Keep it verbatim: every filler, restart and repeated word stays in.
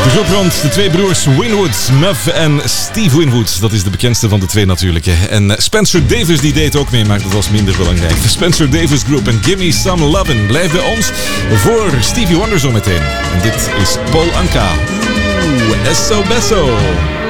De groep rond de twee broers Winwood, Muff en Steve Winwood. Dat is de bekendste van de twee natuurlijk. En Spencer Davis die deed ook mee, maar dat was minder belangrijk. De Spencer Davis Group en Gimme Some Lovin' blijft bij ons voor Stevie Wonder zometeen. En dit is Paul Anka. Oeh, Esso Besso.